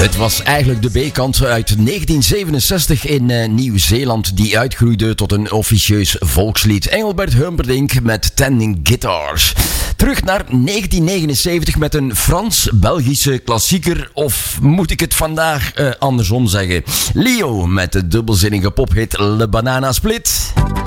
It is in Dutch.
Het was eigenlijk de B-kant uit 1967 in Nieuw-Zeeland die uitgroeide tot een officieus volkslied. Engelbert Humperdinck met Tending Guitars. Terug naar 1979 met een Frans-Belgische klassieker, of moet ik het vandaag andersom zeggen? Leo met de dubbelzinnige pophit Le Banana Split.